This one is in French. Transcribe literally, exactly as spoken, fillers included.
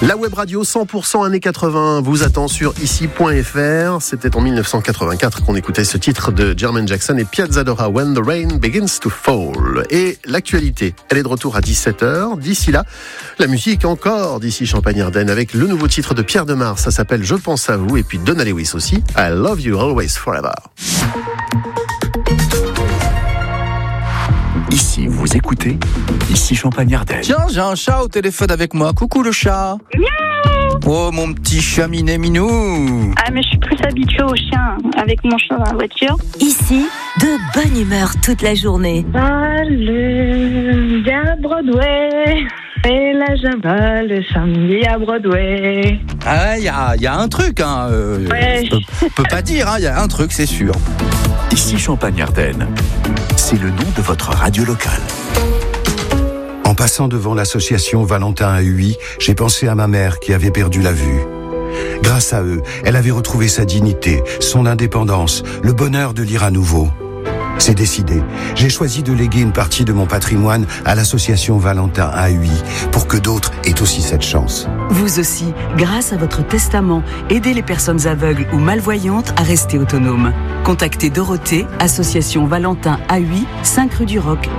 La web radio cent pour cent années quatre-vingts vous attend sur ici point f r. C'était en dix-neuf cent quatre-vingt-quatre qu'on écoutait ce titre de Jermaine Jackson et Piazza Dora, When the Rain Begins to Fall. Et l'actualité, elle est de retour à dix-sept heures. D'ici là, la musique encore d'ici Champagne-Ardenne avec le nouveau titre de Pierre Demar. Ça s'appelle Je pense à vous. Et puis Donna Lewis aussi, I Love You Always Forever. Ici, vous écoutez, ici Champagne-Ardenne. Tiens, j'ai un chat au téléphone avec moi. Coucou le chat. Miaou. Oh, mon petit chat minet minou. Ah, mais je suis plus habituée aux chiens avec mon chat dans la voiture. Ici, de bonne humeur toute la journée. Salut, à Broadway. Et là, j'avais le samedi à Broadway. Ah, il y a, y a un truc, hein. Euh, Ouais. Je peux, peux pas dire, hein. Il y a un truc, c'est sûr. Ici Champagne-Ardenne, c'est le nom de votre radio locale. En passant devant l'association Valentin à Huy, j'ai pensé à ma mère qui avait perdu la vue. Grâce à eux, elle avait retrouvé sa dignité, son indépendance, le bonheur de lire à nouveau. C'est décidé. J'ai choisi de léguer une partie de mon patrimoine à l'association Valentin à Huy pour que d'autres aient aussi cette chance. Vous aussi, grâce à votre testament, aidez les personnes aveugles ou malvoyantes à rester autonomes. Contactez Dorothée, association Valentin à Huy, cinq rue du Roc